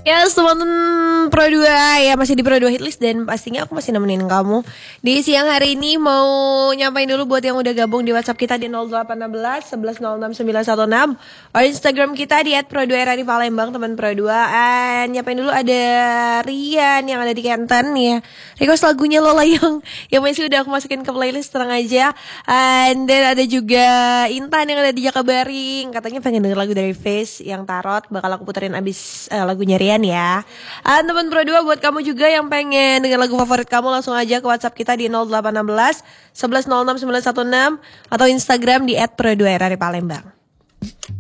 Ya, teman-teman Pro 2 ya, masih di Pro 2 Hitlist dan pastinya aku masih nemenin kamu. Di siang hari ini mau nyampain dulu buat yang udah gabung di WhatsApp kita di 0816 1106 916 atau Instagram kita di @pro2rari Palembang, teman Pro 2. Nyampain dulu ada Rian yang ada di Kenten ya. Request lagunya Lola yang masih udah aku masukin ke playlist, tenang aja. Dan ada juga Intan yang ada di Jakabaring, katanya pengen denger lagu dari Face yang Tarot, bakal aku puterin abis lagunya Rian ya. Teman Pro 2, buat kamu juga yang pengen denger lagu favorit kamu, langsung aja ke WhatsApp kita di 0816 1106 916 atau Instagram di @pro2rari Palembang.